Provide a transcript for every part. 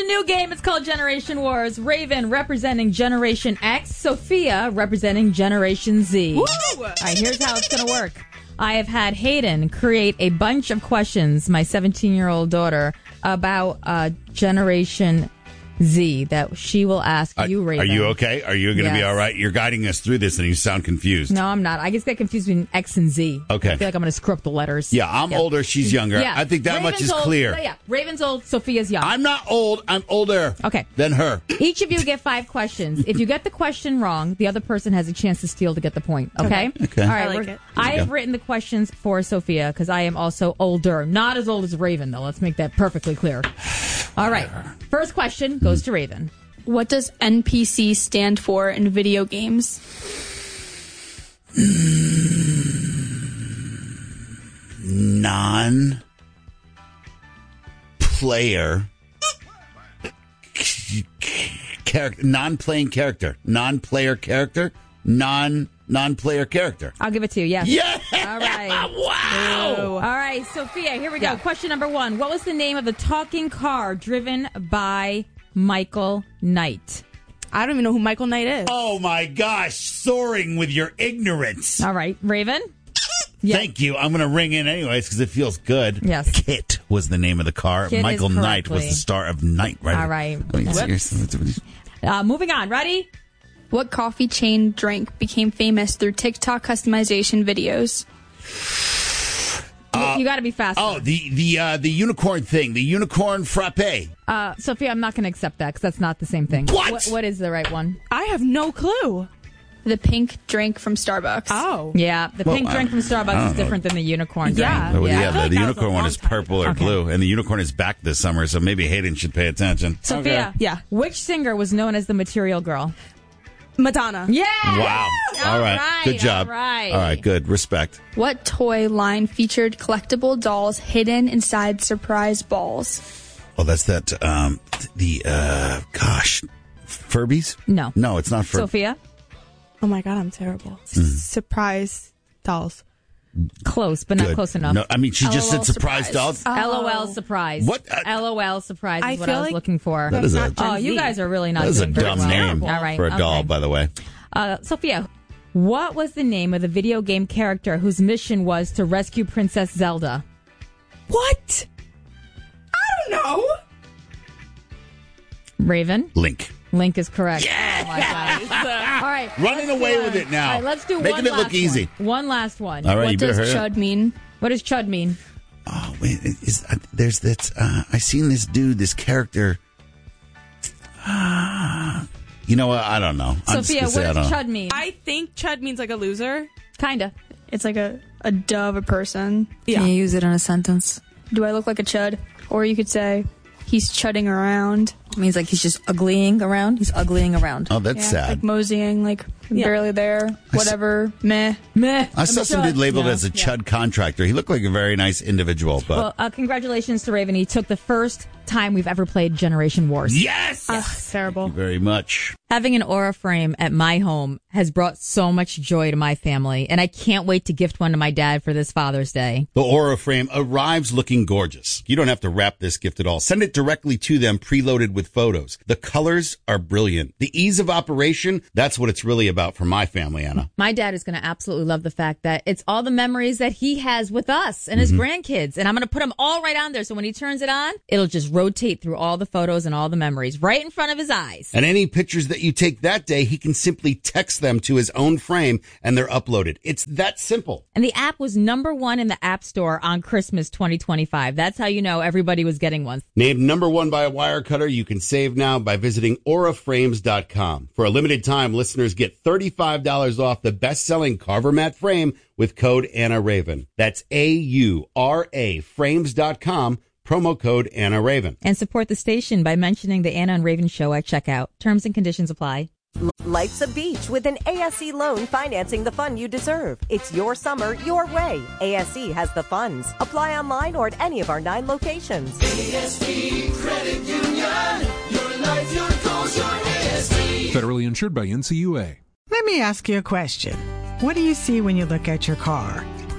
new game. It's called Generation Wars. Raven representing Generation X. Sophia representing Generation Z. Woo! All right, here's how it's going to work. I have had Hayden create a bunch of questions, my 17-year-old daughter, about Generation Z that she will ask you, Raven. Are you okay? Are you going to be all right? You're guiding us through this and you sound confused. No, I'm not. I just get confused between X and Z. Okay. I feel like I'm going to screw up the letters. Yeah, I'm older. She's younger. Yeah. I think that much is old, clear. Yeah, Raven's old. Sophia's young. I'm not old. I'm older than her. Each of you get 5 questions. If you get the question wrong, the other person has a chance to steal to get the point. Okay? Okay. All right. I like it. I have written the questions for Sophia because I am also older. Not as old as Raven, though. Let's make that perfectly clear. All right. First question goes to Raven. What does NPC stand for in video games? Non-player character, non-playing character, non-player character, non-player character. I'll give it to you. Yes. Yeah. All right. Wow. All right, Sophia, here we go. Question number 1. What was the name of the talking car driven by Michael Knight? I don't even know who Michael Knight is. Oh my gosh, soaring with your ignorance. All right, Raven? Yes. Thank you. I'm going to ring in anyways because it feels good. Yes. Kit was the name of the car. Kit Michael is Knight was correctly. the star of Knight Rider. All right. I mean, seriously. Moving on. Ready? What coffee chain drink became famous through TikTok customization videos? You got to be faster. Oh, the unicorn thing, the unicorn frappe. Sophia, I'm not going to accept that because that's not the same thing. What is the right one? I have no clue. The pink drink from Starbucks. Oh. Yeah, the pink drink from Starbucks is different than the unicorn drink. Yeah. Oh, I feel like the that was unicorn a one long is time purple or blue, and the unicorn is back this summer, so maybe Hayden should pay attention. Sophia, Yeah. which singer was known as the Material Girl? Madonna. Yeah. Wow. All right. Good job. All right. All right. Good. Respect. What toy line featured collectible dolls hidden inside surprise balls? Oh, that's that. Furbies? No. No, it's not Furbies. Sophia? Oh my God, I'm terrible. Surprise dolls. Close, but not Good. close enough. No, I mean, she just said LOL surprise surprise. dog. LOL surprise. What? LOL surprise I is what feel I was like looking for. That is a, Oh, you guys are really not that is a doing very dumb well. name All right, for a doll, okay. by the way. Sophia, what was the name of the video game character whose mission was to rescue Princess Zelda? What? I don't know. Raven? Link. Link is correct. Yeah! Oh my God. All right. Running let's away do with it now. All right, let's do Making one it look last easy. One last one. All right, you What better does hurry up. chud mean? What does chud mean? Oh, wait. There's that. I seen this dude, this character. You know what? I don't know. I'm just Sophia, gonna say what I does don't know. chud mean? I think chud means like a loser. Kinda. It's like a dove, a person. Yeah. Can you use it in a sentence? Do I look like a chud? Or you could say, he's chudding around. It means like he's just uglying around. He's uglying around. Oh, that's sad. Like moseying, like barely there, whatever, meh. Meh. I saw some dude labeled Yeah. as a chud contractor. He looked like a very nice individual, but Well, congratulations to Raven. He took the first time we've ever played Generation Wars. yes, Terrible. very much. Having an Aura frame at my home has brought so much joy to my family, and I can't wait to gift one to my dad for this Father's Day. The Aura frame arrives looking gorgeous. You don't have to wrap this gift at all. Send it directly to them, preloaded with photos. The colors are brilliant. The ease of operation, that's what it's really about for my family, Anna. My dad is going to absolutely love the fact that it's all the memories that he has with us and his grandkids, and I'm going to put them all right on there, so when he turns it on, it'll just rotate through all the photos and all the memories right in front of his eyes. And any pictures that you take that day, he can simply text them to his own frame and they're uploaded. It's that simple. And the app was #1 in the App Store on Christmas 2025. That's how you know everybody was getting one. Named #1 by Wirecutter, you can save now by visiting auraframes.com. For a limited time, listeners get $35 off the best-selling Carver Mat frame with code Anna Raven. That's AURA frames.com. Promo code Anna Raven. And support the station by mentioning the Anna and Raven show at checkout. Terms and conditions apply. Life's a beach with an ASE loan financing the fun you deserve. It's your summer, your way. ASE has the funds. Apply online or at any of our 9 locations. ASE Credit Union. Your life, your goals, your ASE. Federally insured by NCUA. Let me ask you a question. What do you see when you look at your car?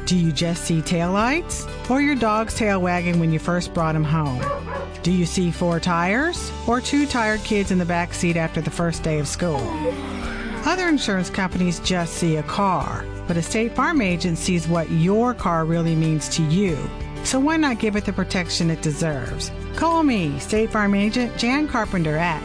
Do you just see taillights or your dog's tail wagging when you first brought him home? Do you see 4 tires or 2 tired kids in the back seat after the first day of school? Other insurance companies just see a car, but a State Farm agent sees what your car really means to you. So why not give it the protection it deserves? Call me, State Farm agent Jan Carpenter at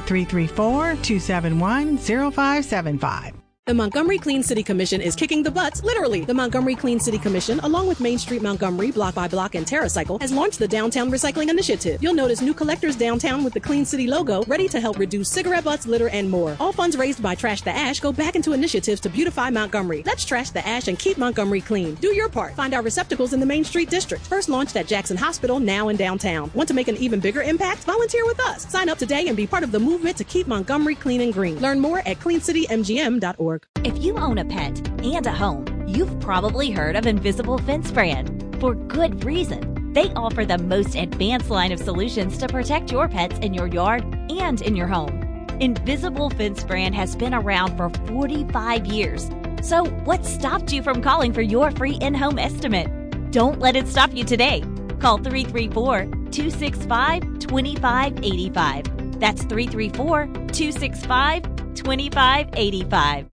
334-271-0575. The Montgomery Clean City Commission is kicking the butts, literally. The Montgomery Clean City Commission, along with Main Street Montgomery, Block by Block, and TerraCycle, has launched the Downtown Recycling Initiative. You'll notice new collectors downtown with the Clean City logo, ready to help reduce cigarette butts, litter, and more. All funds raised by Trash the Ash go back into initiatives to beautify Montgomery. Let's trash the ash and keep Montgomery clean. Do your part. Find our receptacles in the Main Street District. First launched at Jackson Hospital, now in downtown. Want to make an even bigger impact? Volunteer with us. Sign up today and be part of the movement to keep Montgomery clean and green. Learn more at cleancitymgm.org. If you own a pet and a home, you've probably heard of Invisible Fence Brand. For good reason. They offer the most advanced line of solutions to protect your pets in your yard and in your home. Invisible Fence Brand has been around for 45 years. So what stopped you from calling for your free in-home estimate? Don't let it stop you today. Call 334-265-2585. That's 334-265-2585.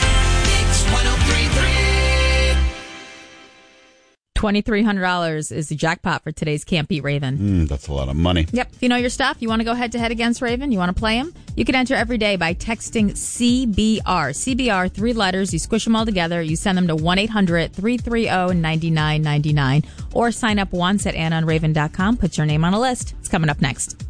$2,300 is the jackpot for today's Can't Beat Raven. That's a lot of money. Yep. If you know your stuff, you want to go head-to-head against Raven, you want to play him, you can enter every day by texting CBR. CBR, 3 letters. You squish them all together. You send them to 1-800-330-9999 or sign up once at AnnaandRaven.com. Put your name on a list. It's coming up next.